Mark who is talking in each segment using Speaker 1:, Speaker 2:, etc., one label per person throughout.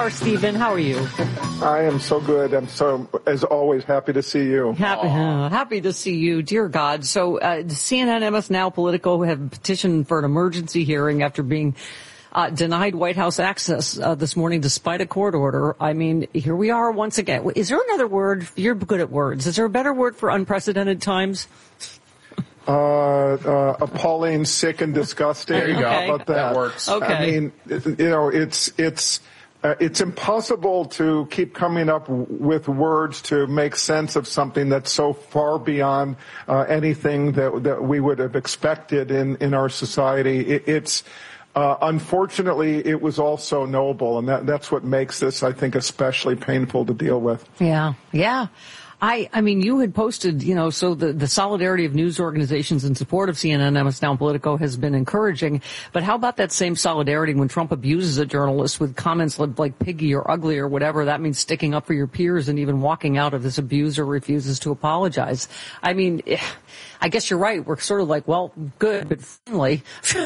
Speaker 1: are, Stephen. How are you?
Speaker 2: I am so good. I'm so, as always, happy to see you.
Speaker 1: Happy to see you, dear God. So CNN, MS Now, Politico have petitioned for an emergency hearing after being denied White House access this morning despite a court order. I mean, here we are once again. Is there another word? You're good at words. Is there a better word for unprecedented times?
Speaker 2: Appalling, sick, and disgusting.
Speaker 3: There you go.
Speaker 1: Okay.
Speaker 2: How about that?
Speaker 3: That works.
Speaker 1: Okay.
Speaker 2: I mean, it's impossible to keep coming up with words to make sense of something that's so far beyond anything that we would have expected in our society. Unfortunately, it was also noble, and that's what makes this, I think, especially painful to deal with.
Speaker 1: Yeah. I mean, you had posted, so the solidarity of news organizations in support of CNN, MS Now, and Politico has been encouraging. But how about that same solidarity when Trump abuses a journalist with comments like piggy or ugly or whatever? That means sticking up for your peers and even walking out if this abuser refuses to apologize. I mean, I guess you're right. We're sort of like, well, good, but friendly,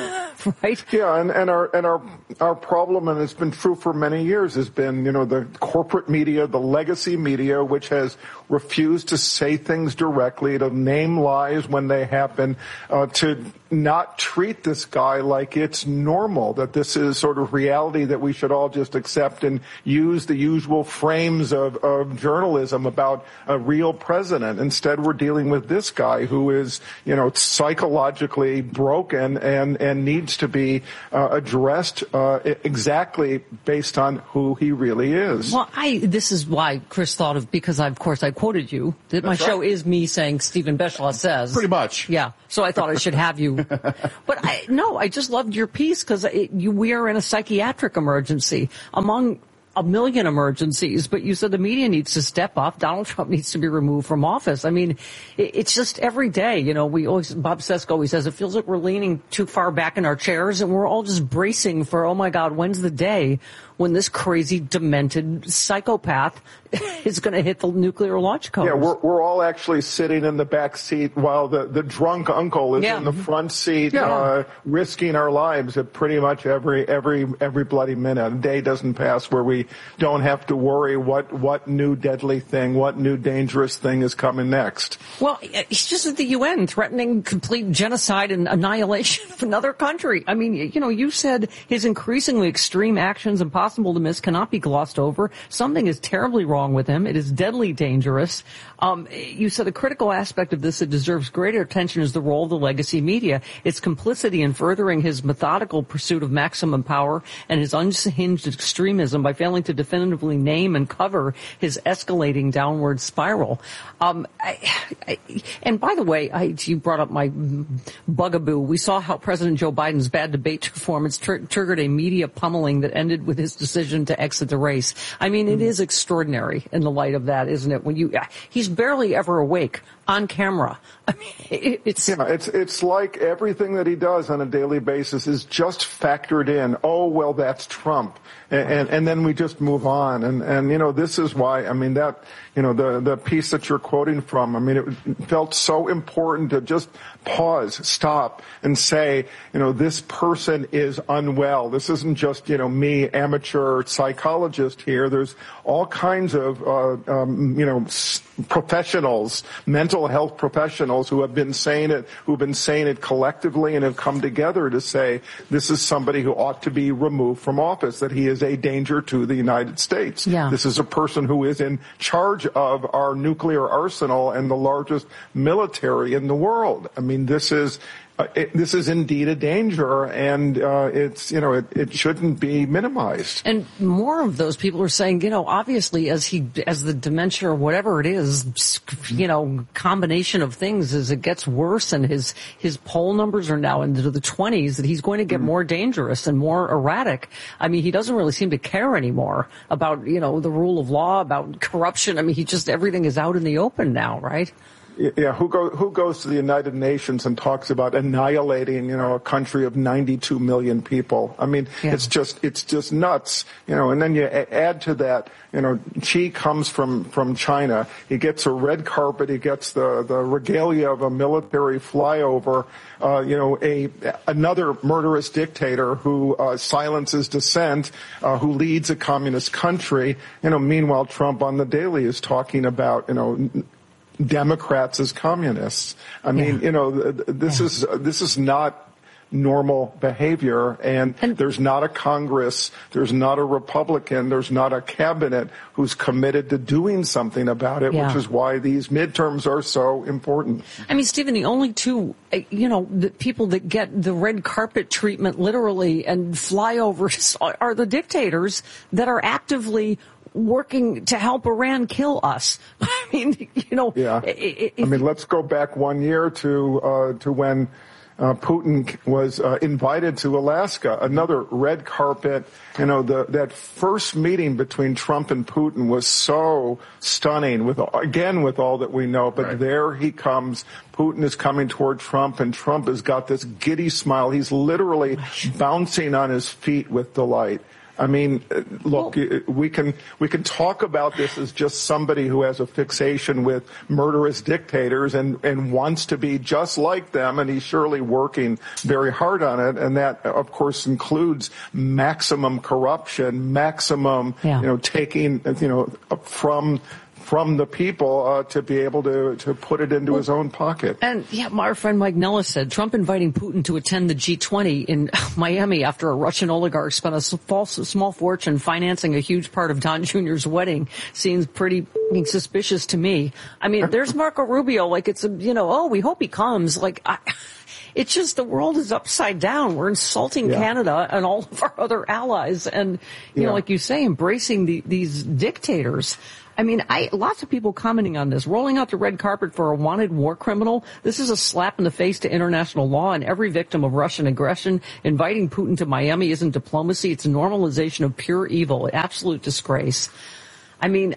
Speaker 1: right?
Speaker 2: Yeah, and our problem, and it's been true for many years, has been, the corporate media, the legacy media, which has refused to say things directly, to name lies when they happen, to not treat this guy like it's normal, that this is sort of reality that we should all just accept and use the usual frames of journalism about a real president. Instead, we're dealing with this guy who is, psychologically broken and needs to be addressed exactly based on who he really is.
Speaker 1: Well, this is why Chris thought of, because of course I quoted you, that my show is me saying Stephen Beschloss says.
Speaker 3: Pretty much.
Speaker 1: Yeah. So I thought I should have you. But I just loved your piece because we are in a psychiatric emergency among a million emergencies, but you said the media needs to step up. Donald Trump needs to be removed from office. I mean, it's just every day, Bob Sesko always says it feels like we're leaning too far back in our chairs and we're all just bracing for, oh my God, when's the day when this crazy, demented psychopath is going to hit the nuclear launch codes?
Speaker 2: Yeah, we're all actually sitting in the back seat while the drunk uncle is in the front seat, risking our lives at pretty much every bloody minute. A day doesn't pass where we don't have to worry what new deadly thing, what new dangerous thing is coming next.
Speaker 1: Well, he's just at the UN threatening complete genocide and annihilation of another country. I mean, you said his increasingly extreme actions and possible to miss cannot be glossed over. Something is terribly wrong with him. It is deadly dangerous. You said a critical aspect of this that deserves greater attention is the role of the legacy media. Its complicity in furthering his methodical pursuit of maximum power and his unhinged extremism by failing to definitively name and cover his escalating downward spiral. And by the way, you brought up my bugaboo. We saw how President Joe Biden's bad debate performance triggered a media pummeling that ended with his decision to exit the race. I mean, it is extraordinary in the light of that, isn't it? He's barely ever awake on camera. I mean,
Speaker 2: it's like everything that he does on a daily basis is just factored in. Oh, well, that's Trump. And then we just move on. And this is why, I mean, the piece that you're quoting from, I mean, it felt so important to just pause, stop, and say, this person is unwell. This isn't just, me, amateur psychologist here. There's all kinds of, professionals, mental health professionals who've been saying it collectively and have come together to say this is somebody who ought to be removed from office, that he is a danger to the United States.
Speaker 1: Yeah.
Speaker 2: This is a person who is in charge of our nuclear arsenal and the largest military in the world. I mean, this is indeed a danger, and it shouldn't be minimized.
Speaker 1: And more of those people are saying, obviously as the dementia or whatever it is, combination of things, as it gets worse and his poll numbers are now into the 20s, that he's going to get more dangerous and more erratic. I mean, he doesn't really seem to care anymore about, the rule of law, about corruption. I mean, everything is out in the open now, right?
Speaker 2: Yeah, who goes to the United Nations and talks about annihilating, a country of 92 million people? I mean, it's just nuts, and then you add to that, Xi comes from China. He gets a red carpet. He gets the regalia of a military flyover, another murderous dictator who silences dissent, who leads a communist country. Meanwhile, Trump on the Daily is talking about, Democrats as communists. I mean, this is not normal behavior, and there's not a Congress, there's not a Republican, there's not a cabinet who's committed to doing something about it, which is why these midterms are so important.
Speaker 1: I mean, Stephen, the only two, the people that get the red carpet treatment literally and flyovers are the dictators that are actively working to help Iran kill us. I mean,
Speaker 2: let's go back 1 year to when Putin was invited to Alaska. Another red carpet. That first meeting between Trump and Putin was so stunning. With all that we know, but there he comes. Putin is coming toward Trump, and Trump has got this giddy smile. He's literally bouncing on his feet with delight. I mean, look, we can talk about this as just somebody who has a fixation with murderous dictators and wants to be just like them, and he's surely working very hard on it. And that, of course, includes maximum corruption, maximum, taking, from the people to be able to put it into his own pocket.
Speaker 1: And our friend Mike Nellis said Trump inviting Putin to attend the G20 in Miami after a Russian oligarch spent a small fortune financing a huge part of Don Jr.'s wedding seems pretty suspicious to me. I mean, there's Marco Rubio, like it's we hope he comes. It's just the world is upside down. We're insulting Canada and all of our other allies, and like you say, embracing these dictators. I mean, lots of people commenting on this, rolling out the red carpet for a wanted war criminal. This is a slap in the face to international law and every victim of Russian aggression. Inviting Putin to Miami isn't diplomacy. It's a normalization of pure evil, absolute disgrace. I mean,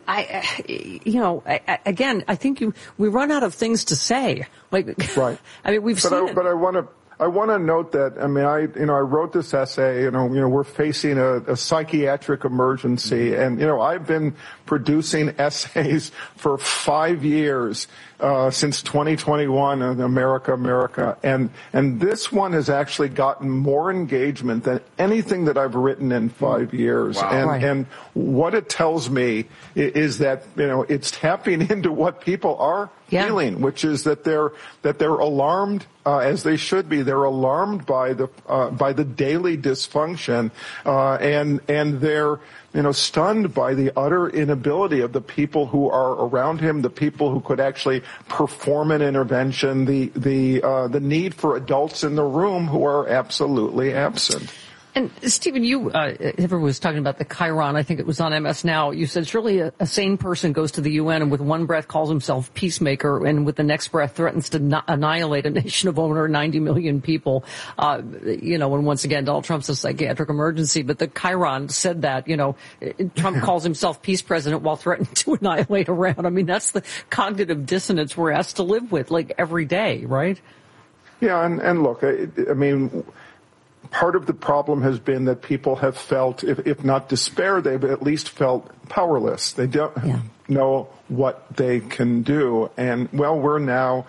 Speaker 1: again, I think we run out of things to say.
Speaker 2: Right.
Speaker 1: I mean, we've seen it.
Speaker 2: But I want to note that, I mean, I wrote this essay, we're facing a psychiatric emergency, and, I've been producing essays for 5 years, since 2021 in America. And this one has actually gotten more engagement than anything that I've written in 5 years.
Speaker 3: Wow.
Speaker 2: And what it tells me is that, it's tapping into what people are feeling, which is that they're alarmed, as they should be. They're alarmed by the daily dysfunction, and they're, stunned by the utter inability of the people who are around him, the people who could actually perform an intervention, the need for adults in the room who are absolutely absent.
Speaker 1: And Stephen, you was talking about the Chiron. I think it was on MS Now. You said surely a sane person goes to the UN and with one breath calls himself peacemaker, and with the next breath threatens to annihilate a nation of over 90 million people. And once again, Donald Trump's a psychiatric emergency. But the Chiron said that Trump calls himself peace president while threatening to annihilate Iran. I mean, that's the cognitive dissonance we're asked to live with every day, right?
Speaker 2: Yeah, and look, I mean, part of the problem has been that people have felt, if not despair, they've at least felt powerless. They don't know what they can do. And, we're now,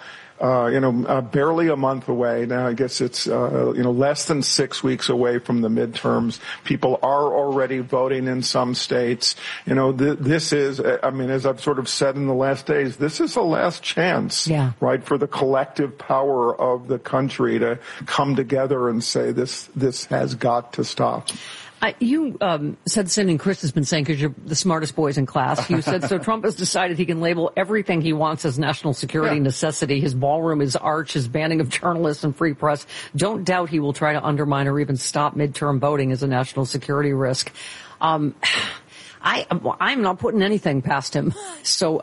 Speaker 2: barely a month away. Now, I guess it's, less than 6 weeks away from the midterms. People are already voting in some states. This is, as I've sort of said in the last days, this is a last chance, right, for the collective power of the country to come together and say this has got to stop.
Speaker 1: You said Sin, and Chris has been saying, because you're the smartest boys in class, you said, so Trump has decided he can label everything he wants as national security necessity. His ballroom, his arch, his banning of journalists and free press. Don't doubt he will try to undermine or even stop midterm voting as a national security risk. I'm not putting anything past him. So,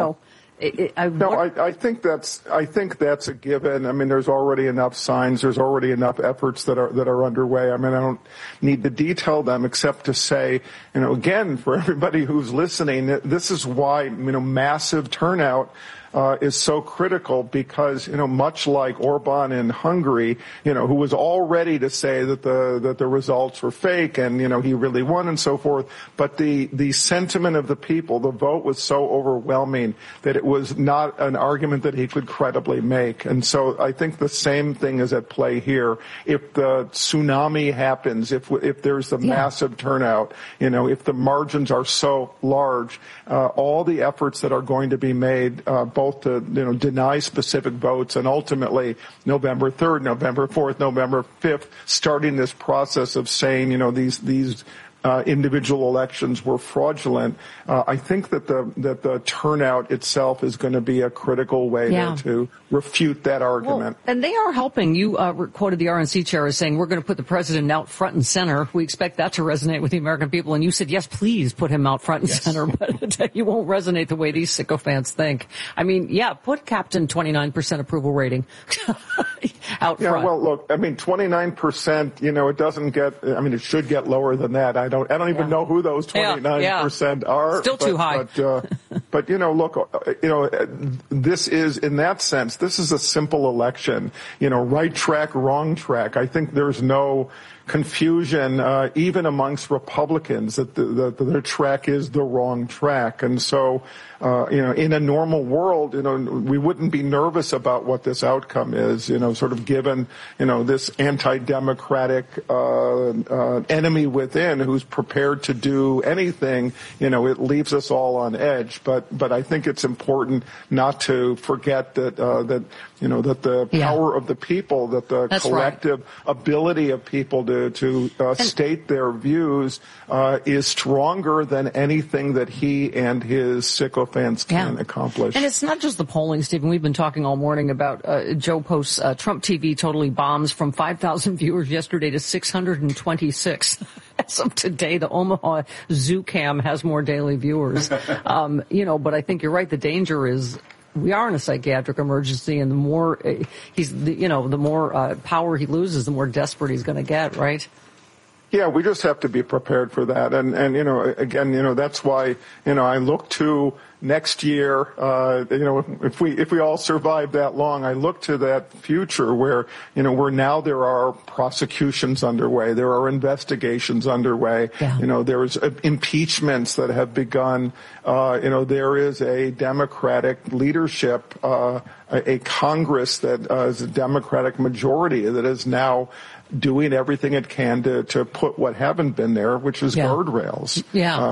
Speaker 2: I think that's a given. I mean, there's already enough signs. There's already enough efforts that are underway. I mean, I don't need to detail them except to say, again, for everybody who's listening, this is why, massive turnout is so critical because, much like Orban in Hungary, who was all ready to say that the results were fake and, he really won and so forth. But the sentiment of the people, the vote was so overwhelming that it was not an argument that he could credibly make. And so I think the same thing is at play here. If the tsunami happens, if there's a massive turnout, if the margins are so large, all the efforts that are going to be made, both to, deny specific votes and ultimately November 3rd, November 4th, November 5th, starting this process of saying, these individual elections were fraudulent. I think that the turnout itself is going to be a critical way to refute that argument.
Speaker 1: Well, and they are helping. You quoted the RNC chair as saying, we're going to put the president out front and center. We expect that to resonate with the American people. And you said, yes, please put him out front and center. But you won't resonate the way these sycophants think. I mean, put Captain 29% approval rating out front.
Speaker 2: Yeah, well, look, 29%, it doesn't get, it should get lower than that. I don't even know who those 29% are.
Speaker 1: Still too high.
Speaker 2: But this is, in that sense, this is a simple election. Right track, wrong track. I think there's no confusion, even amongst Republicans, that their track is the wrong track. And so, in a normal world, we wouldn't be nervous about what this outcome is, sort of given, this anti-democratic, enemy within who's prepared to do anything, it leaves us all on edge. But I think it's important not to forget that the power of the people, that the collective ability of people to state their views is stronger than anything that he and his sycophants can accomplish.
Speaker 1: And it's not just the polling, Stephen. We've been talking all morning about Joe Post's Trump TV totally bombs from 5,000 viewers yesterday to 626. As of today, the Omaha Zoo Cam has more daily viewers. But I think you're right. The danger is we are in a psychiatric emergency, and the more the more power he loses, the more desperate he's going to get, right?
Speaker 2: Yeah, we just have to be prepared for that. And again, that's why, I look to next year, if we all survive that long, I look to that future where now there are prosecutions underway, there are investigations underway, there's impeachments that have begun, there is a Democratic leadership, a Congress that is a Democratic majority that is now doing everything it can to put what haven't been there, which is guardrails.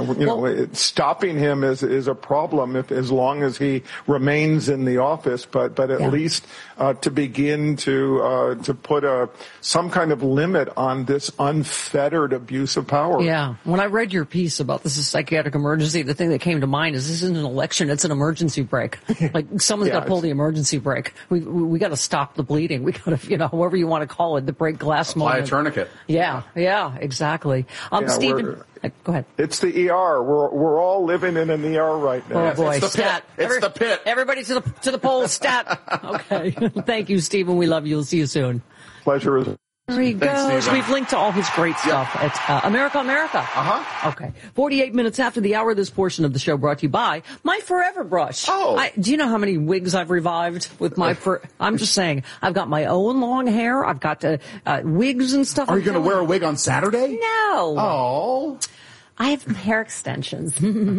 Speaker 2: Stopping him is a problem as long as he remains in the office, but at least to begin to put some kind of limit on this unfettered abuse of power.
Speaker 1: Yeah. When I read your piece about this is psychiatric emergency, the thing that came to mind is this isn't an election, it's an emergency brake. Like someone's got to pull the emergency brake. We got to stop the bleeding. We got to, however you want to call it, the break glass
Speaker 3: Apply
Speaker 1: moment.
Speaker 3: A tourniquet.
Speaker 1: Yeah, exactly. Stephen, go ahead.
Speaker 2: It's the ER. We're all living in an ER right now.
Speaker 1: Oh boy,
Speaker 3: it's the
Speaker 1: stat.
Speaker 3: Pit. It's the pit.
Speaker 1: Everybody to the polls, stat. Okay. Thank you, Stephen. We love you. We'll see you soon.
Speaker 2: Pleasure is.
Speaker 1: There he goes. We've linked to all his great stuff at America. Okay. 48 minutes after the hour, this portion of the show brought to you by My Forever Brush. Do you know how many wigs I've revived with my I'm just saying, I've got my own long hair. I've got wigs and stuff.
Speaker 3: Are you going to wear a wig on Saturday?
Speaker 1: No.
Speaker 3: Oh.
Speaker 1: I have hair extensions.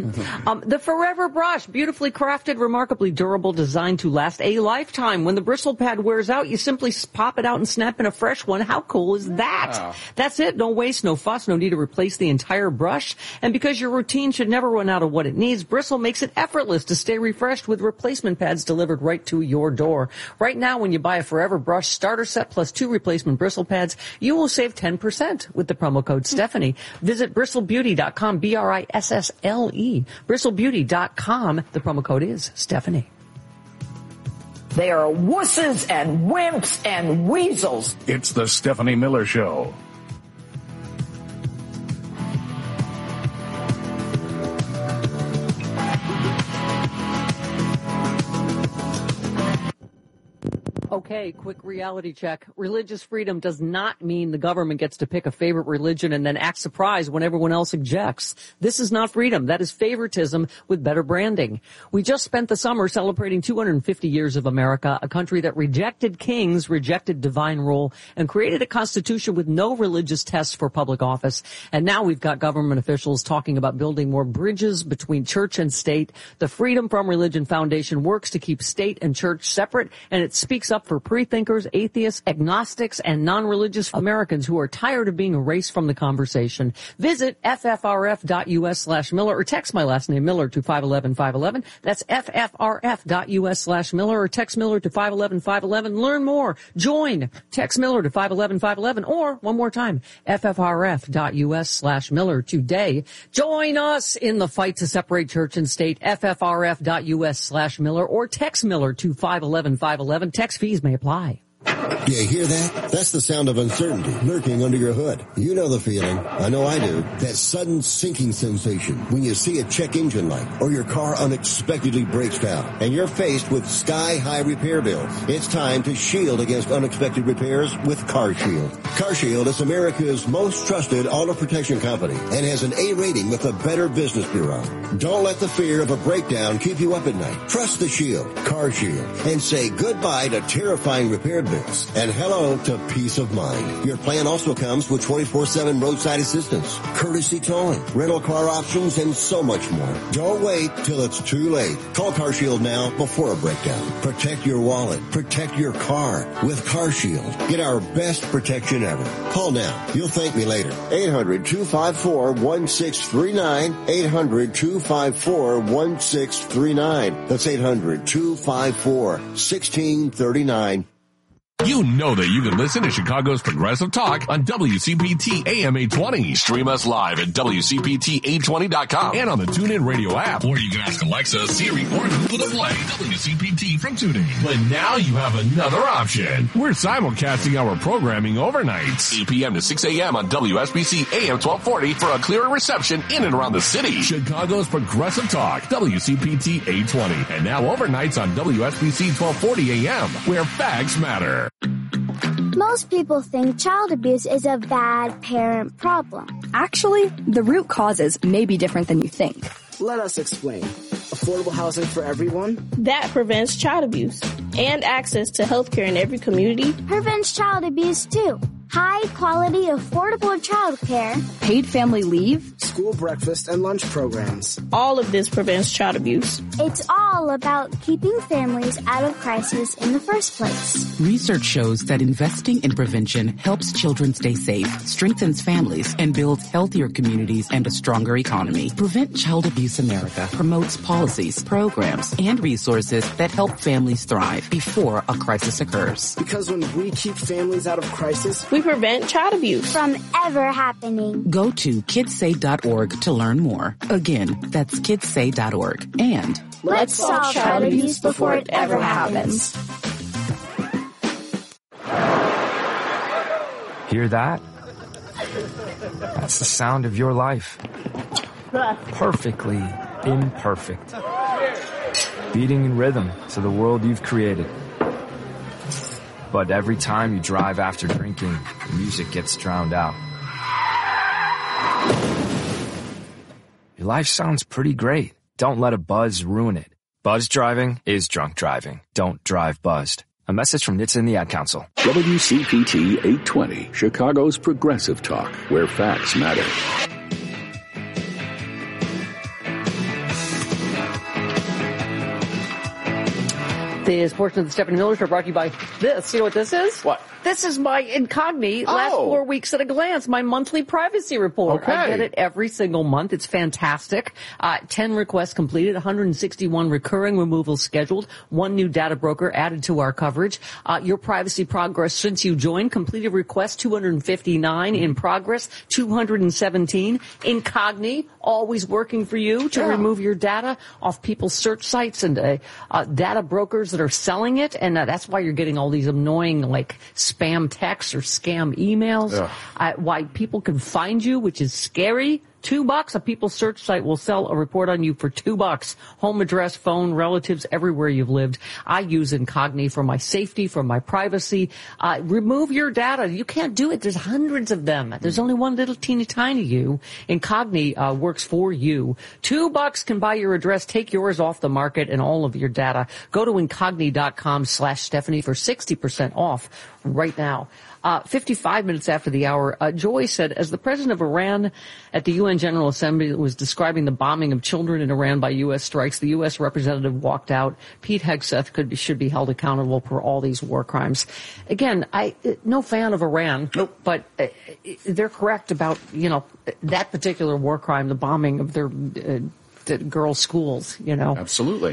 Speaker 1: The Forever Brush, beautifully crafted, remarkably durable, designed to last a lifetime. When the bristle pad wears out, you simply pop it out and snap in a fresh one. How cool is that? Wow. That's it. No waste, no fuss, no need to replace the entire brush. And because your routine should never run out of what it needs, Bristle makes it effortless to stay refreshed with replacement pads delivered right to your door. Right now, when you buy a Forever Brush starter set plus 2 replacement bristle pads, you will save 10% with the promo code Stephanie. Visit bristlebeauty.com, BRISSLE, bristlebeauty.com. The promo code is Stephanie.
Speaker 4: They are wusses and wimps and weasels.
Speaker 5: It's the Stephanie Miller Show.
Speaker 1: Okay. Okay, quick reality check. Religious freedom does not mean the government gets to pick a favorite religion and then act surprised when everyone else objects. This is not freedom. That is favoritism with better branding. We just spent the summer celebrating 250 years of America, a country that rejected kings, rejected divine rule, and created a constitution with no religious tests for public office. And now we've got government officials talking about building more bridges between church and state. The Freedom from Religion Foundation works to keep state and church separate, and it speaks up for pre-thinkers, atheists, agnostics, and non-religious Americans who are tired of being erased from the conversation. Visit ffrf.us/Miller or text my last name Miller to 511-511. That's ffrf.us/Miller or text Miller to 511-511. Learn more. Join. Text Miller to 511-511 or one more time, ffrf.us/Miller today. Join us in the fight to separate church and state. ffrf.us/Miller or text Miller to 511-511. Text fees may apply.
Speaker 6: Do you hear that? That's the sound of uncertainty lurking under your hood. You know the feeling. I know I do. That sudden sinking sensation when you see a check engine light or your car unexpectedly breaks down and you're faced with sky-high repair bills. It's time to shield against unexpected repairs with CarShield. CarShield is America's most trusted auto protection company and has an A rating with the Better Business Bureau. Don't let the fear of a breakdown keep you up at night. Trust the Shield, CarShield, and say goodbye to terrifying repair bills and hello to peace of mind. Your plan also comes with 24/7 roadside assistance, courtesy towing, rental car options, and so much more. Don't wait till it's too late. Call CarShield now before a breakdown. Protect your wallet. Protect your car with CarShield. Get our best protection ever. Call now. You'll thank me later. 800-254-1639. 800-254-1639. That's 800-254-1639.
Speaker 5: You know that you can listen to Chicago's Progressive Talk on WCPT AM 820. Stream us live at WCPT820.com and on the TuneIn Radio app. Or you can ask Alexa, Siri, or Google to play WCPT from TuneIn. But now you have another option. We're simulcasting our programming overnights, 8 p.m. to 6 a.m. on WSBC AM 1240 for a clearer reception in and around the city. Chicago's Progressive Talk, WCPT 820. And now overnights on WSBC 1240 AM, where facts matter.
Speaker 7: Most people think child abuse is a bad parent problem.
Speaker 8: Actually, the root causes may be different than you think.
Speaker 9: Let us explain. Affordable housing for everyone?
Speaker 10: That prevents child abuse. And access to health care in every community
Speaker 7: prevents child abuse too. High quality, affordable child care.
Speaker 8: Paid family leave.
Speaker 9: School breakfast and lunch programs.
Speaker 10: All of this prevents child abuse.
Speaker 7: It's all about keeping families out of crisis in the first place.
Speaker 11: Research shows that investing in prevention helps children stay safe, strengthens families, and builds healthier communities and a stronger economy. Prevent Child Abuse America promotes policies, programs, and resources that help families thrive before a crisis occurs.
Speaker 9: Because when we keep families out of crisis,
Speaker 10: we prevent child abuse
Speaker 7: from ever happening.
Speaker 11: Go to kidssay.org to learn more. Again, that's kidssay.org. And
Speaker 7: let's solve child abuse before it ever happens.
Speaker 12: Hear that? That's the sound of your life. Perfectly imperfect. Beating in rhythm to the world you've created. But every time you drive after drinking, the music gets drowned out. Your life sounds pretty great. Don't let a buzz ruin it. Buzz driving is drunk driving. Don't drive buzzed. A message from NHTSA and the Ad Council.
Speaker 13: WCPT 820, Chicago's Progressive Talk, where facts matter.
Speaker 1: This portion of the Stephanie Miller Show brought to you by this. You know what this is?
Speaker 2: What?
Speaker 1: This is my Incogni last 4 weeks at a glance, my monthly privacy report.
Speaker 2: Okay.
Speaker 1: I get it every single month. It's fantastic. 10 requests completed, 161 recurring removals scheduled, 1 new data broker added to our coverage. Your privacy progress since you joined, completed requests 259, in progress 217. Incogni, always working for you to remove your data off people's search sites and data brokers that are selling it, and that's why you're getting all these annoying like spam texts or scam emails. Why people can find you, which is scary. $2. A People search site will sell a report on you for $2. Home address, phone, relatives, everywhere you've lived. I use Incogni for my safety, for my privacy. Remove your data. You can't do it. There's hundreds of them. There's only one little teeny tiny you. Incogni works for you. $2 can buy your address, take yours off the market and all of your data. Go to Incogni.com/Stephanie for 60% off right now. 55 minutes after the hour, Joy said, as the president of Iran at the UN General Assembly was describing the bombing of children in Iran by U.S. strikes, the U.S. representative walked out. Pete Hegseth should be held accountable for all these war crimes. Again, no fan of Iran, nope. But they're correct about, that particular war crime, the bombing of their girls' schools,
Speaker 3: Absolutely.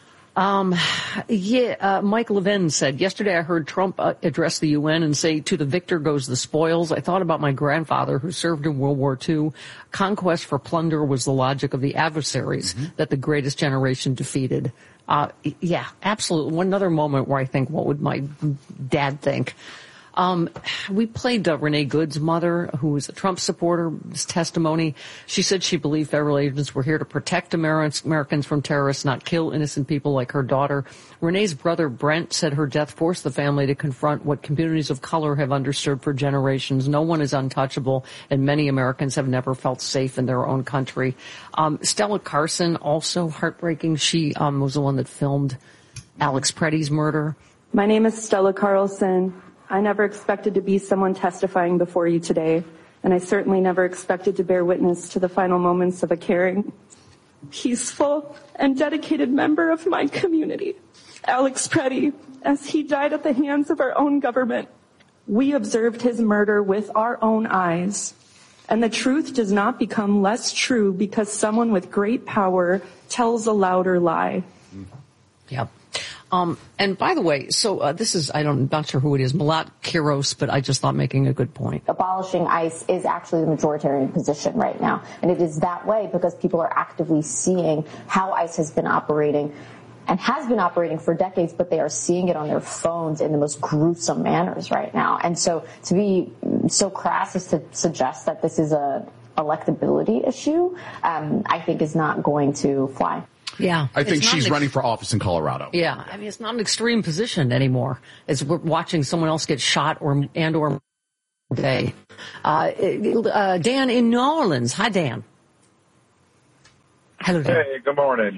Speaker 1: Mike Levin said, yesterday I heard Trump address the UN and say, to the victor goes the spoils. I thought about my grandfather who served in World War II. Conquest for plunder was the logic of the adversaries that the greatest generation defeated. Yeah, absolutely. One other moment where I think, what would my dad think? We played Renee Good's mother, who was a Trump supporter, his testimony. She said she believed federal agents were here to protect Americans from terrorists, not kill innocent people like her daughter. Renee's brother, Brent, said her death forced the family to confront what communities of color have understood for generations. No one is untouchable, and many Americans have never felt safe in their own country. Stella Carson, also heartbreaking. She was the one that filmed Alex Preddy's murder.
Speaker 14: My name is Stella Carlson. I never expected to be someone testifying before you today, and I certainly never expected to bear witness to the final moments of a caring, peaceful, and dedicated member of my community, Alex Preddy, as he died at the hands of our own government. We observed his murder with our own eyes, and the truth does not become less true because someone with great power tells a louder lie.
Speaker 1: Yep. And by the way, so this is, I'm not sure who it is, Malat Kiros, but I just thought making a good point.
Speaker 15: Abolishing ICE is actually the majoritarian position right now. And it is that way because people are actively seeing how ICE has been operating and has been operating for decades, but they are seeing it on their phones in the most gruesome manners right now. And so to be so crass as to suggest that this is a electability issue, I think is not going to fly.
Speaker 1: Yeah.
Speaker 3: I think she's running for office in Colorado.
Speaker 1: Yeah. I mean, it's not an extreme position anymore. It's we're watching someone else get shot or day. Dan in New Orleans. Hi, Dan. Hello, Dan.
Speaker 16: Hey, good morning.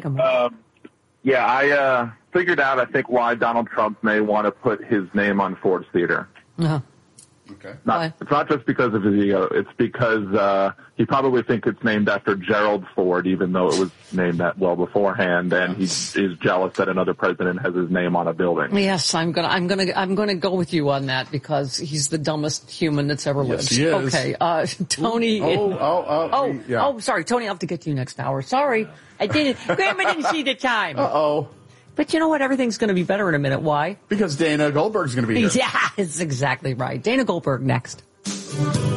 Speaker 16: I figured out, I think, why Donald Trump may want to put his name on Ford's Theater.
Speaker 1: Uh-huh.
Speaker 3: Okay.
Speaker 16: It's not just because of his ego. It's because he probably thinks it's named after Gerald Ford, even though it was named that well beforehand, and he's jealous that another president has his name on a building.
Speaker 1: Yes, I'm gonna go with you on that because he's the dumbest human that's ever lived.
Speaker 3: Yes, he is.
Speaker 1: Okay, Tony. Sorry, Tony. I'll have to get to you next hour. Sorry, I didn't. Grandma didn't see the time. But you know what? Everything's going to be better in a minute. Why?
Speaker 3: Because Dana Goldberg's going to be here.
Speaker 1: Yeah, that's exactly right. Dana Goldberg next.